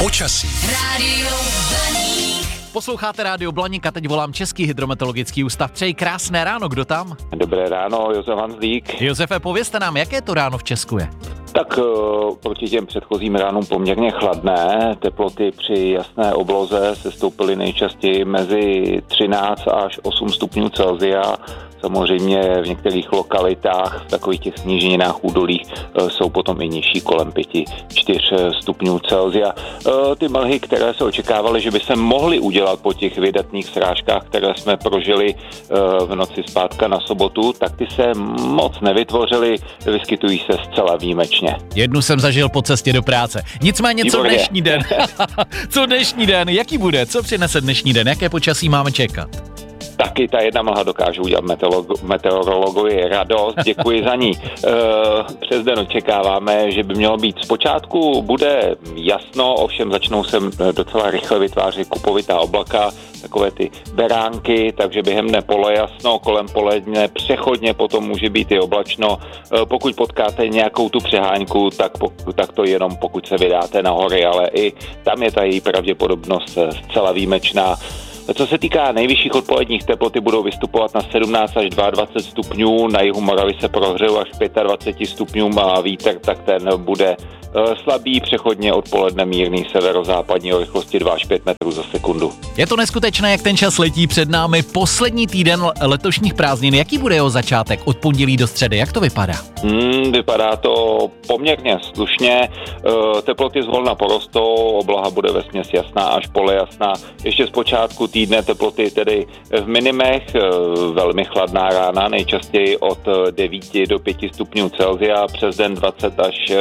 Počasí. Rádio Blaník. Posloucháte Rádio Blaník a teď volám Český hydrometeorologický ústav. Přeji krásné ráno, kdo tam? Dobré ráno, Josef Hanzlík. Josefe, povězte nám, jaké to ráno v Česku je? Tak proti těm předchozím ránům poměrně chladné. Teploty při jasné obloze se stoupily nejčastěji mezi 13 až 8 stupňů Celsia. Samozřejmě v některých lokalitách, v takových těch sníženinách údolích, jsou potom i nižší kolem 5-4 stupňů Celsia. Ty mlhy, které se očekávaly, že by se mohly udělat po těch vydatných srážkách, které jsme prožili v noci z pátka na sobotu, tak ty se moc nevytvořily, vyskytují se zcela výjimečně. Jednu jsem zažil po cestě do práce. Nicméně, co dnešní den? Co dnešní den? Jaký bude? Co přinese dnešní den? Jaké počasí máme čekat? Taky ta jedna mlha dokáže udělat meteorologovi radost, děkuji za ní. Přes den očekáváme, že by mělo být zpočátku, bude jasno, ovšem začnou se docela rychle vytvářet kupovitá oblaka, takové ty beránky, takže během dne polojasno, kolem poledne přechodně potom může být i oblačno. Pokud potkáte nějakou tu přeháňku, tak to jenom pokud se vydáte na hory, ale i tam je ta její pravděpodobnost zcela výjimečná. Co se týká nejvyšších odpoledních, teploty budou vystupovat na 17 až 22 stupňů, na jihu Moravy se prohřejou až 25 stupňům a vítr, tak ten bude slabý, přechodně odpoledne mírný severozápadní o rychlosti 2 až 5 metrů za sekundu. Je to neskutečné, jak ten čas letí před námi. Poslední týden letošních prázdnin. Jaký bude jeho začátek od pondělí do středy? Jak to vypadá? Vypadá to poměrně slušně. Teploty zvolna porostou, obloha bude vesměs jasná až polojasná. Ještě z počátku týdne teploty tedy v minimech, velmi chladná rána, nejčastěji od 9 do 5 stupňů Celsia, přes den 20 až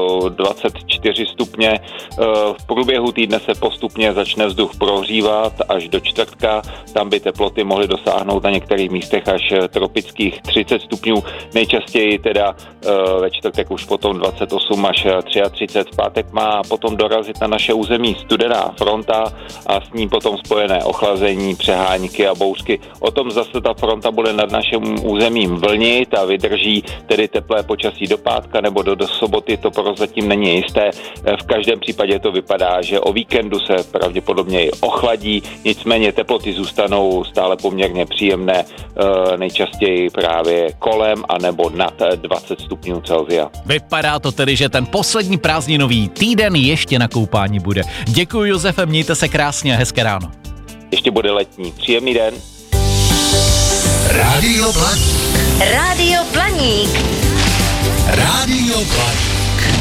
24 stupně. V průběhu týdne se postupně začne vzduch prohřívat až do čtvrtka. Tam by teploty mohly dosáhnout na některých místech až tropických 30 stupňů. Nejčastěji teda ve čtvrtek už potom 28 až 33. V pátek má potom dorazit na naše území studená fronta a s ní potom spojené ochlazení, přeháňky a bouřky. O tom zase ta fronta bude nad naším územím vlnit a vydrží tedy teplé počasí do pátka nebo do soboty, to prozatím není jisté. V každém případě to vypadá, že o víkendu se pravděpodobně i ochladí, nicméně teploty zůstanou stále poměrně příjemné, nejčastěji právě kolem a nebo nad 20 stupňů Celsia. Vypadá to tedy, že ten poslední prázdninový týden ještě na koupání bude. Děkuji, Josefe, mějte se krásně a hezké ráno. Ještě bude letní. Příjemný den. Rádio Blaník. Rádio Blaník. Rádio Blaník.